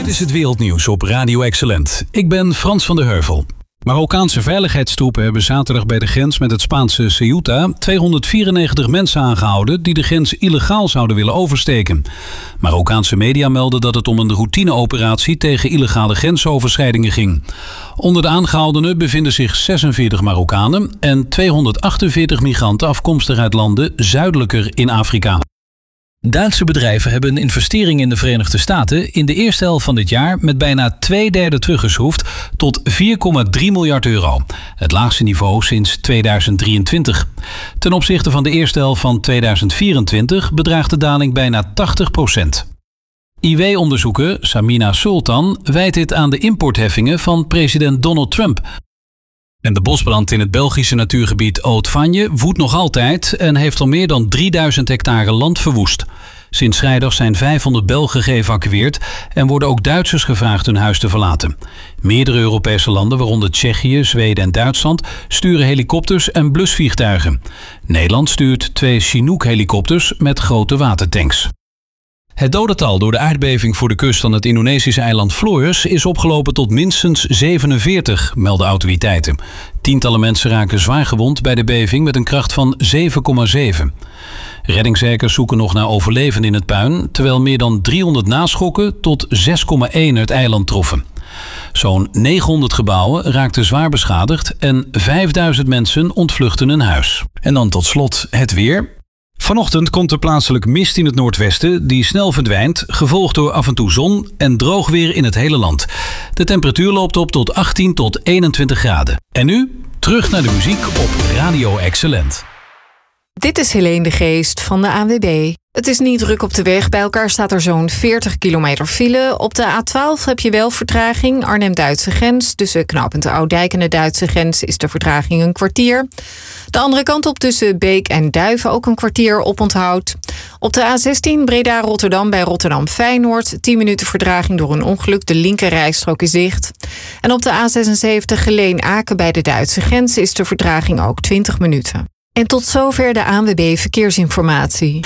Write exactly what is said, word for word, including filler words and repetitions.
is het wereldnieuws op Radio Excellent. Ik ben Frans van der Heuvel. Marokkaanse veiligheidstroepen hebben zaterdag bij de grens met het Spaanse Ceuta tweehonderdvierennegentig mensen aangehouden die de grens illegaal zouden willen oversteken. Marokkaanse media melden dat het om een routineoperatie tegen illegale grensoverschrijdingen ging. Onder de aangehoudenen bevinden zich zesenveertig Marokkanen en tweehonderdachtenveertig migranten afkomstig uit landen zuidelijker in Afrika. Duitse bedrijven hebben een investering in de Verenigde Staten in de eerste helft van dit jaar met bijna twee derde teruggeschroefd tot vier komma drie miljard euro. Het laagste niveau sinds tweeduizend drieëntwintig. Ten opzichte van de eerste helft van tweeduizend vierentwintig bedraagt de daling bijna tachtig procent. I W-onderzoeker Samina Sultan wijt dit aan de importheffingen van president Donald Trump. En de bosbrand in het Belgische natuurgebied Haute-Fagne woedt nog altijd en heeft al meer dan drieduizend hectare land verwoest. Sinds vrijdag zijn vijfhonderd Belgen geëvacueerd en worden ook Duitsers gevraagd hun huis te verlaten. Meerdere Europese landen, waaronder Tsjechië, Zweden en Duitsland, sturen helikopters en blusvliegtuigen. Nederland stuurt twee Chinook-helikopters met grote watertanks. Het dodental door de aardbeving voor de kust van het Indonesische eiland Flores is opgelopen tot minstens zevenenveertig, melden autoriteiten. Tientallen mensen raken zwaar gewond bij de beving met een kracht van zeven komma zeven. Reddingswerkers zoeken nog naar overlevenden in het puin, terwijl meer dan driehonderd naschokken tot zes komma één het eiland troffen. Zo'n negenhonderd gebouwen raakten zwaar beschadigd en vijfduizend mensen ontvluchten hun huis. En dan tot slot het weer. Vanochtend komt er plaatselijk mist in het noordwesten die snel verdwijnt, gevolgd door af en toe zon en droog weer in het hele land. De temperatuur loopt op tot achttien tot eenentwintig graden. En nu terug naar de muziek op Radio Excellent. Dit is Helene de Geest van de A N W B. Het is niet druk op de weg. Bij elkaar staat er zo'n veertig kilometer file. Op de A twaalf heb je wel vertraging. Arnhem-Duitse grens. Tussen knooppunt Oudijk en de Duitse grens is de vertraging een kwartier. De andere kant op tussen Beek en Duiven ook een kwartier oponthoud. Op de A zestien Breda-Rotterdam bij Rotterdam-Feyenoord. tien minuten vertraging door een ongeluk. De linker rijstrook is dicht. En op de A zesenzeventig Geleen-Aken bij de Duitse grens is de vertraging ook twintig minuten. En tot zover de A N W B Verkeersinformatie.